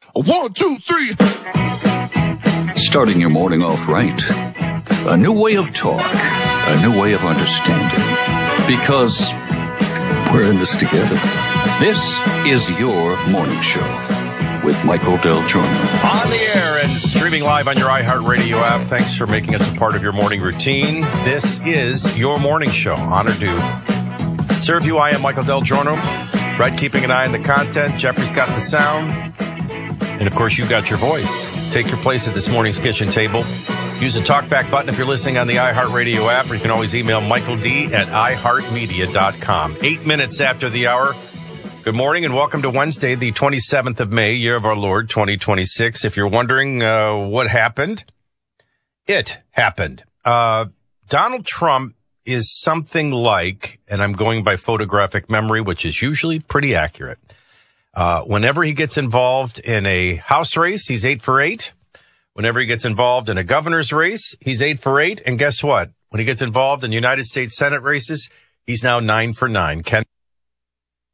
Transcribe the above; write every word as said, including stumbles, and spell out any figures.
One, two, three. Starting your morning off right. A new way of talk. A new way of understanding. Because we're in this together. This is your morning show with Michael Del Giorno. On the air and streaming live on your iHeartRadio app. Thanks for making us a part of your morning routine. This is your morning show. Honor due. Serve you, I am Michael Del Giorno. Brett keeping an eye on the content. Jeffrey's got the sound. And, of course, you've got your voice. Take your place at this morning's kitchen table. Use the talkback button if you're listening on the iHeartRadio app, or you can always email Michael D at i heart media dot com. Eight minutes after the hour. Good morning and welcome to Wednesday, the twenty-seventh of May, year of our Lord, twenty twenty-six. If you're wondering uh, what happened, it happened. Uh, Donald Trump is something like, and I'm going by photographic memory, which is usually pretty accurate. Uh, whenever he gets involved in a House race, he's eight for eight. Whenever he gets involved in a governor's race, he's eight for eight. And guess what? When he gets involved in United States Senate races, he's now nine for nine. Ken